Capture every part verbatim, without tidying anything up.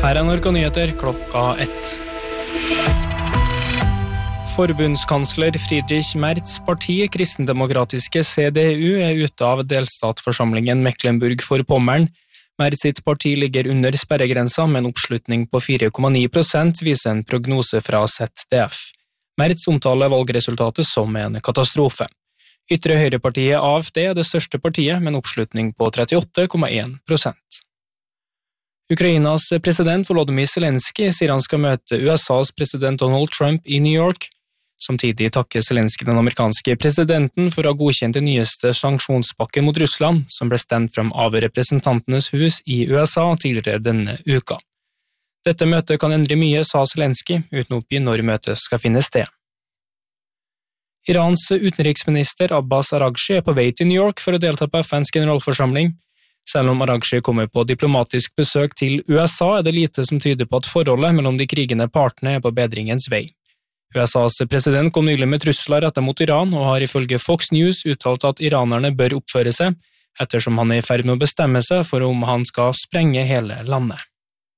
Her er N R K Nyheter klokka ett. Forbundskansler Friedrich Merz parti, kristendemokratiske C D U, er ute av delstatsforsamlingen Mecklenburg-Vorpommern. Merz sitt parti ligger under sperregrensa, med en oppslutning på fire komma ni prosent, viser en prognose fra Z D F. Merz omtaler valgresultatet som en katastrofe. Ytre høyrepartiet A F D er det største partiet, med en oppslutning på trettiåtte komma en prosent. Ukrainas president Volodymyr Zelensky sier han skal møte U S A's president Donald Trump i New York. Samtidig takker Zelensky den amerikanske presidenten for å ha godkjent den nyeste sanksjonspakken mot Russland, som ble stemt frem av representantenes hus i U S A tidligere denne uka. Dette møtet kan endre mye, sa Zelensky, uten å oppgi når møtet skal finne sted. Irans utenriksminister Abbas Araghchi er på vei til New York for å delta på F N's generalforsamling. Selv om Araghchi kommer på diplomatisk besøk til U S A, er det lite som tyder på at forholdet mellom de krigende partene er på bedringens vei. U S A's president kom nylig med trusler rettet mot Iran, og har ifølge Fox News uttalt at iranerne bør oppføre seg, ettersom han er i ferd med å bestemme seg for om han skal sprenge hele landet.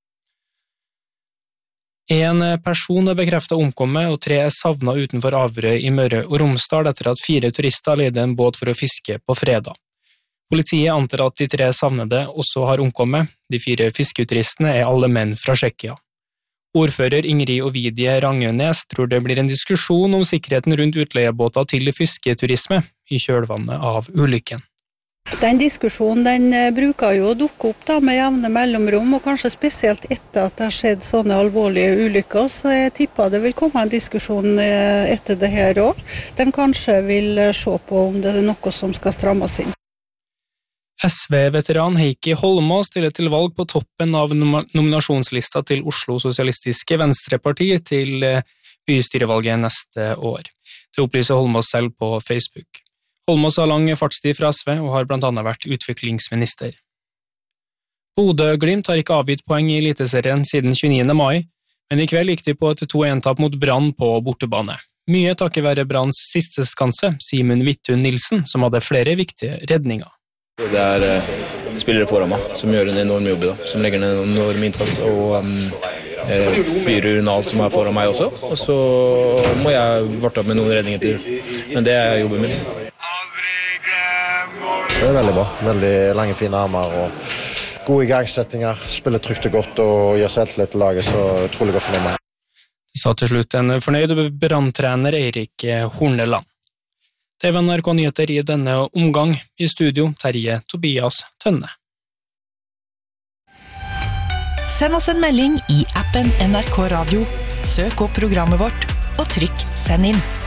En person er bekreftet omkommet, og tre er savnet utenfor Averøy i Møre og Romsdal etter at fire turister leide en båt for å fiske på fredag. Politiet antar at de tre savnede også har omkommet. De fire fisketuristene er alle menn fra Tsjekkia. Ordfører Ingrid Ovidie Rangønes tror det blir en diskusjon om sikkerheten rundt utleiebåter til fisketurisme i kjølvannet av ulykken. Den diskusjonen den bruker jo å dukke opp da med jevne mellomrom, og kanskje spesielt etter at det har skjedd sånne alvorlige ulykker, så jeg tipper det vil komme en diskusjon etter det her også. Den kanskje vil se på om det er noe som skal strammes inn. S V-veteran Heikki Holmås stiller til valg på toppen av nominasjonslista til Oslo Sosialistiske Venstreparti til bystyrevalget neste år. Det opplyser Holmås selv på Facebook. Holmås har lang fartstid fra S V og har blant annet vært utviklingsminister. Bodø/Glimt har ikke avgitt poeng i Eliteserien siden tjueniende mai, men i kveld gikk de på et to en-tap mot Brann på bortebane. Mye takket være Branns siste skanse, Simen Vittun Nilsen, som hadde flere viktige redninger. Det er eh, spillere foran meg som gjør en enorm jobb, da, som legger en enorm innsats og um, eh, fyrer unna alt som er foran meg også. Og så må jeg varte opp med noen redninger til, men det er jobben min. Det er veldig bra. Veldig lange, fine armer og gode igangsettinger. Spiller trygt og godt og gir selvtillit til laget, så utrolig godt fornøyd med. Det sa til slutt en fornøyd Brann-trener Eirik Horneland. Det var N R K Nyheter i denne omgang. I studio, Terje Tobias Tønne. Send oss en melding i appen N R K Radio. Søk opp programmet vårt og trykk send inn.